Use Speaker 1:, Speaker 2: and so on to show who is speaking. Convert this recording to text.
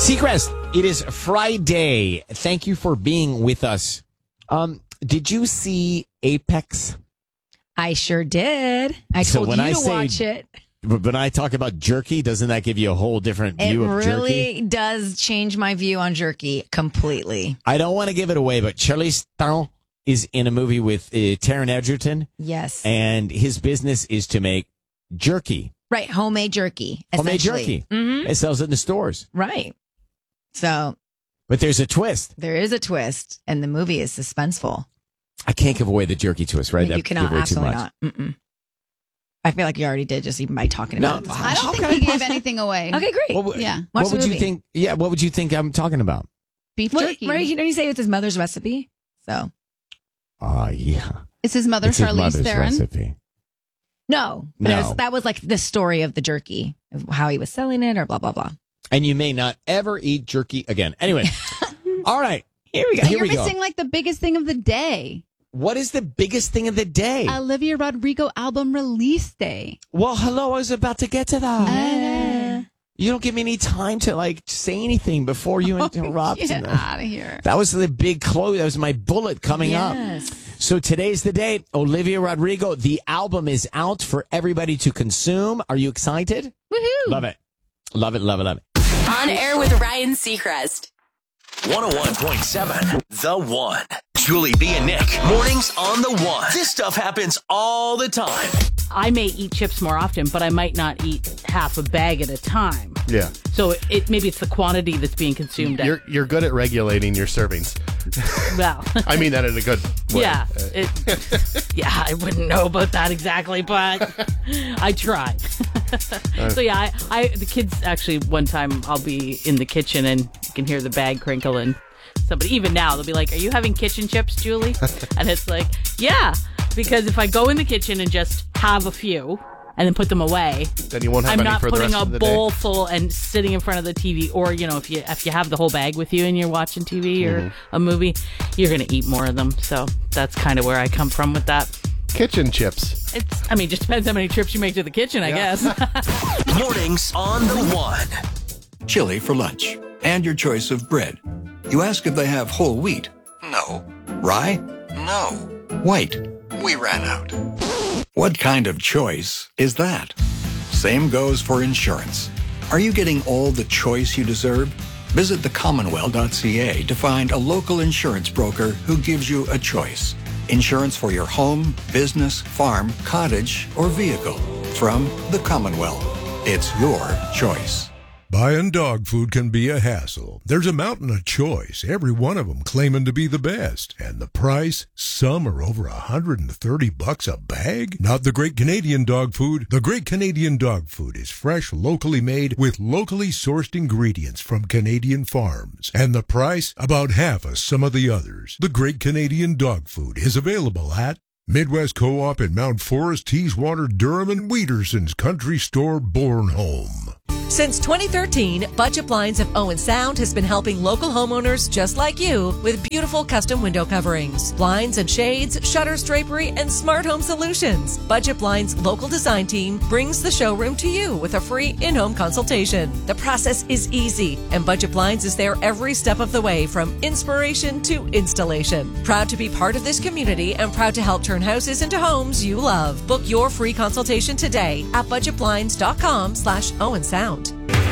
Speaker 1: Seacrest, it is Friday. Thank you for being with us. Did you see Apex?
Speaker 2: I sure did. I told you to watch it.
Speaker 1: When I talk about jerky, doesn't that give you a whole different view of jerky?
Speaker 2: It really does change my view on jerky completely.
Speaker 1: I don't want to give it away, but Charlize Theron is in a movie with Taron Egerton.
Speaker 2: Yes.
Speaker 1: And his business is to make jerky.
Speaker 2: Right, homemade jerky.
Speaker 1: Homemade jerky.
Speaker 2: Mm-hmm.
Speaker 1: It sells it in the stores.
Speaker 2: Right. So.
Speaker 1: But there's a twist.
Speaker 2: There is a twist, and the movie is suspenseful.
Speaker 1: I can't give away the jerky twist, right?
Speaker 2: You cannot, absolutely not. Mm-mm. I feel like you already did just even by talking about it.
Speaker 3: I don't think he gave anything away.
Speaker 2: Okay, great.
Speaker 1: What would you think? Yeah, what would you think I'm talking about?
Speaker 3: Beef jerky.
Speaker 2: Right? You know, you say it's his mother's recipe. So.
Speaker 1: Yeah.
Speaker 3: It's his mother, Charlize Theron.
Speaker 1: Recipe.
Speaker 2: No. That was like the story of the jerky, of how he was selling it or blah, blah, blah.
Speaker 1: And you may not ever eat jerky again. Anyway. All right.
Speaker 2: Here we go.
Speaker 3: You're missing like the biggest thing of the day.
Speaker 1: What is the biggest thing of the day?
Speaker 3: Olivia Rodrigo album release day.
Speaker 1: Well, hello. I was about to get to that. You don't give me any time to say anything before you interrupt.
Speaker 3: Get out of here.
Speaker 1: That was the big close. That was my bullet coming up. So today's the day. Olivia Rodrigo, the album is out for everybody to consume. Are you excited?
Speaker 2: Woohoo.
Speaker 1: Love it. Love it, love it, love it.
Speaker 4: On air with Ryan Seacrest.
Speaker 5: 101.7 The One. Julie B and Nick. Mornings on The One. This stuff happens all the time.
Speaker 6: I may eat chips more often, but I might not eat half a bag at a time.
Speaker 7: Yeah.
Speaker 6: So maybe it's the quantity that's being consumed.
Speaker 7: You're good at regulating your servings.
Speaker 6: Well,
Speaker 7: I mean that in a good way.
Speaker 6: Yeah. I wouldn't know about that exactly, but I try. So yeah, the kids actually one time I'll be in the kitchen and you can hear the bag crinkle and somebody even now they'll be like, "Are you having kitchen chips, Julie?" And it's like, yeah, because if I go in the kitchen and just have a few and then put them away,
Speaker 7: then you won't have
Speaker 6: I'm
Speaker 7: any
Speaker 6: not
Speaker 7: for the
Speaker 6: putting
Speaker 7: rest
Speaker 6: a
Speaker 7: of the
Speaker 6: bowl
Speaker 7: day.
Speaker 6: full and sitting in front of the TV, or if you have the whole bag with you and you're watching TV or a movie, you're gonna eat more of them. So that's kind of where I come from with that.
Speaker 7: Kitchen chips.
Speaker 6: Just depends how many trips you make to the kitchen, I guess.
Speaker 5: Mornings on The One.
Speaker 8: Chili for lunch, and your choice of bread. You ask if they have whole wheat. No. Rye? No. White? We ran out. What kind of choice is that? Same goes for insurance. Are you getting all the choice you deserve? Visit thecommonwealth.ca to find a local insurance broker who gives you a choice. Insurance for your home, business, farm, cottage, or vehicle. From the Commonwealth. It's your choice.
Speaker 9: Buying dog food can be a hassle. There's a mountain of choice, every one of them claiming to be the best. And the price? Some are over $130 a bag? Not the Great Canadian Dog Food. The Great Canadian Dog Food is fresh, locally made, with locally sourced ingredients from Canadian farms. And the price? About half of some of the others. The Great Canadian Dog Food is available at Midwest Co-op in Mount Forest, Teeswater, Durham, and Wheaterson's Country Store, Bornholm.
Speaker 10: Since 2013, Budget Blinds of Owen Sound has been helping local homeowners just like you with beautiful custom window coverings, blinds and shades, shutters, drapery, and smart home solutions. Budget Blinds' local design team brings the showroom to you with a free in-home consultation. The process is easy, and Budget Blinds is there every step of the way from inspiration to installation. Proud to be part of this community and proud to help turn houses into homes you love. Book your free consultation today at budgetblinds.com/Owen Sound.